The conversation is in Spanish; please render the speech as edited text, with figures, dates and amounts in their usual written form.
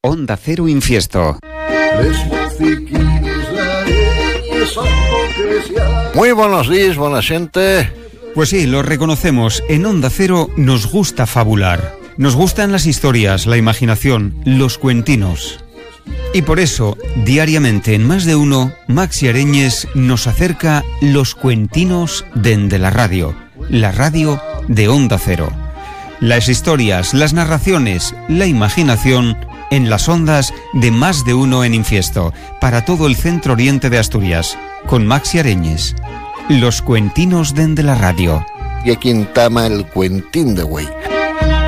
Onda Cero Infiesto. Muy buenos días, buena gente. Pues sí, lo reconocemos. En Onda Cero nos gusta fabular. Nos gustan las historias, la imaginación, los cuentinos. Y por eso, diariamente en Más de Uno, Maxi Areñes nos acerca los cuentinos dende la radio de Onda Cero. Las historias, las narraciones, la imaginación en las ondas de Más de Uno en Infiesto, para todo el centro oriente de Asturias, con Maxi Areñes. Los cuentinos dende la radio. Y aquí en Tama el cuentín de güey.